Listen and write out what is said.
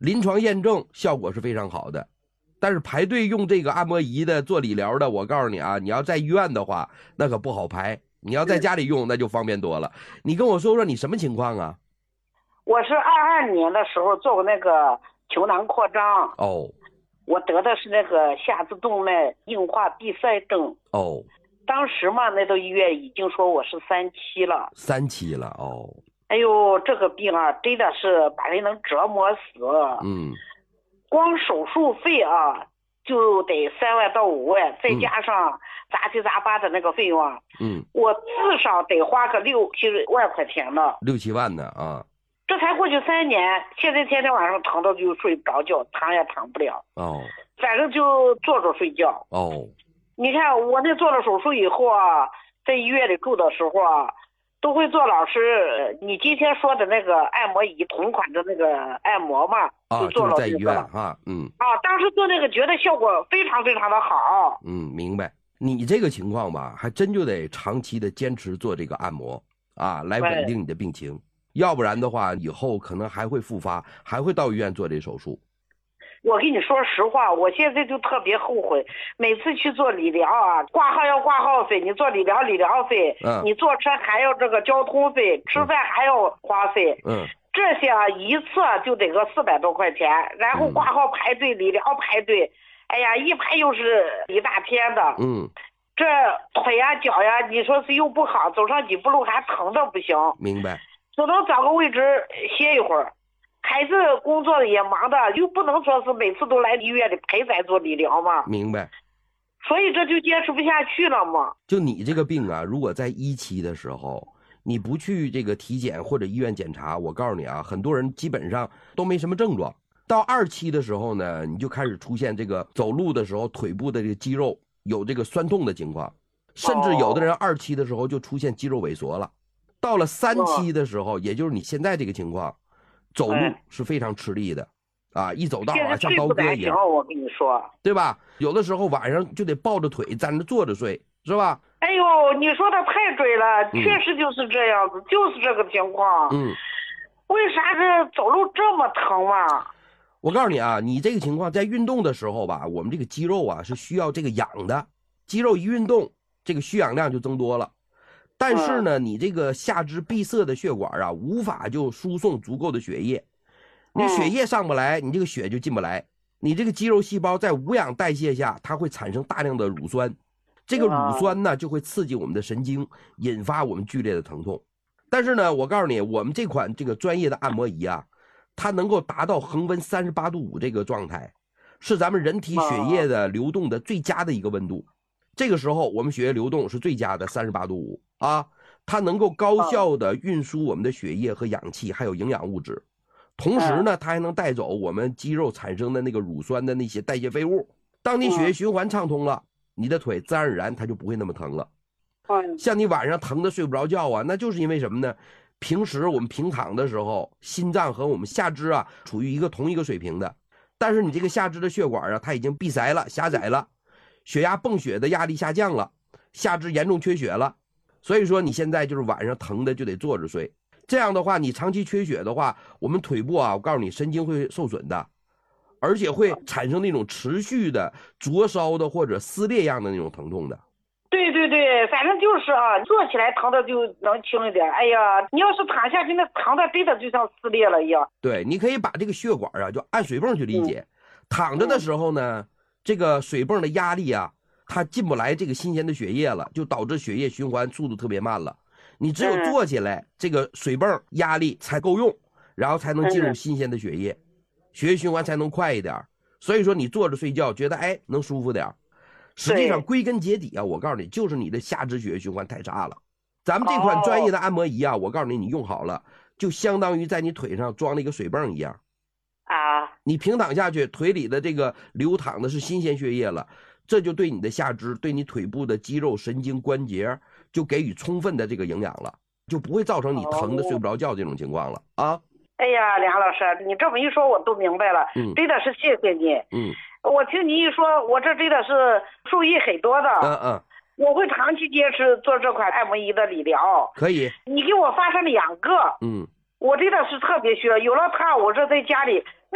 临床验证效果是非常好的。但是排队用这个按摩仪的做理疗的，我告诉你啊，你要在医院的话那可不好排，你要在家里用那就方便多了。你跟我说说你什么情况啊？ 我是22年的时候做过那个球囊扩张。 哦， 我得的是那个下肢动脉硬化闭塞症。 哦， 当时嘛，那都医院已经说我是3期了。 3期了。哦， 哎呦，这个病啊，真的是把人能折磨死。 嗯， 光手术费啊，就得3万到5万，再加上杂七杂八的那个费用啊，我至少得花个6、7万块钱呢 ，6、7万呢啊。 这才过去3年，现在天天晚上疼到就睡不着觉，躺也躺不了。 哦， 反正就坐着睡觉。 哦， 你看我那做了手术以后啊，在医院里住的时候啊，都会做老师你今天说的那个按摩仪同款的那个按摩嘛，就做了就是在医院啊。 当时做那个觉得效果非常非常的好。 明白。你这个情况吧，还真就得长期的坚持做这个按摩啊，来稳定你的病情。要不然的话，以后可能还会复发，还会到医院做这手术。 我跟你说实话，我现在就特别后悔，每次去做理疗啊，挂号要挂号费，你做理疗费，你坐车还要这个交通费，吃饭还要花费，这些啊一次就得个400多块钱，然后挂号排队，理疗排队，哎呀，一排又是一大天的，这腿呀脚呀，你说是又不好，走上几步路还疼的不行。 明白。 只能找个位置歇一会儿，孩子工作也忙的，又不能说是每次都来医院里陪咱做理疗嘛。 明白。 所以这就坚持不下去了嘛。 就你这个病啊，如果在1期的时候，你不去这个体检或者医院检查，我告诉你啊，很多人基本上都没什么症状。到2期的时候呢，你就开始出现这个走路的时候腿部的这个肌肉有这个酸痛的情况，甚至有的人2期的时候就出现肌肉萎缩了。到了3期的时候，也就是你现在这个情况，走路是非常吃力的，一走道啊像刀割一样。 我跟你说， 对吧？有的时候晚上就得抱着腿站着坐着睡，是吧？ 哎呦，你说的太对了，确实就是这样子，就是这个情况。为啥这走路这么疼嘛？ 我告诉你啊，你这个情况在运动的时候吧，我们这个肌肉啊是需要这个氧的，肌肉一运动，这个需氧量就增多了。但是呢，你这个下肢闭塞的血管啊，无法就输送足够的血液，你血液上不来，你这个血就进不来，你这个肌肉细胞在无氧代谢下，它会产生大量的乳酸，这个乳酸呢就会刺激我们的神经，引发我们剧烈的疼痛。但是呢，我告诉你，我们这款这个专业的按摩仪啊，它能够达到恒温38度5这个状态，是咱们人体血液的流动的最佳的一个温度。这个时候我们血液流动是最佳的38度5啊，它能够高效的运输我们的血液和氧气还有营养物质，同时呢它还能带走我们肌肉产生的那个乳酸的那些代谢废物。当你血液循环畅通了，你的腿自然而然它就不会那么疼了。像你晚上疼的睡不着觉啊，那就是因为什么呢？平时我们平躺的时候，心脏和我们下肢啊处于同一个水平的，但是你这个下肢的血管啊它已经闭塞了，狭窄了，血压泵血的压力下降了，下肢严重缺血了，所以说你现在就是晚上疼的就得坐着睡。这样的话，你长期缺血的话，我们腿部啊，我告诉你神经会受损的，而且会产生那种持续的灼烧的或者撕裂样的那种疼痛的。 对对对，反正就是啊，坐起来疼的就能轻一点。哎呀，你要是躺下去，那疼的真的就像撕裂了一样。 对，你可以把这个血管啊，就按水泵去理解。躺着的时候呢，这个水泵的压力啊，它进不来这个新鲜的血液了，就导致血液循环速度特别慢了。你只有坐起来，这个水泵压力才够用，然后才能进入新鲜的血液，血液循环才能快一点。所以说你坐着睡觉，觉得能舒服点。实际上归根结底啊，我告诉你，就是你的下肢血液循环太差了。咱们这款专业的按摩仪啊，我告诉你，你用好了，就相当于在你腿上装了一个水泵一样啊。 你平躺下去，腿里的这个流淌的是新鲜血液了，这就对你的下肢，对你腿部的肌肉、神经、关节就给予充分的这个营养了，就不会造成你疼的睡不着觉这种情况了啊。 哎呀，梁老师，你这么一说我都明白了，真的是谢谢你。我听你一说，我这真的是受益很多的。我会长期坚持做这款按摩仪的理疗。 可以， 你给我发上2个。我真的是特别需要，有了它，我这在家里